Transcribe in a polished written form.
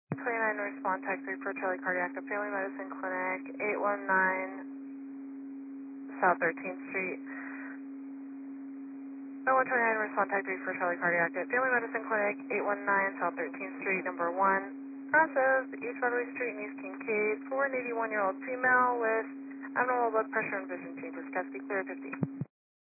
29 respond type 3 for Charlie Cardiac, a Family Medicine Clinic, 819 South 13th Street. 129 respond type 3 for Charlie Cardiac at Family Medicine Clinic, 819 South 13th Street, number 1. Process, East Broadway Street in East Kincaid, for an 81-year-old female with abnormal blood pressure and vision changes. Caspi clear 50.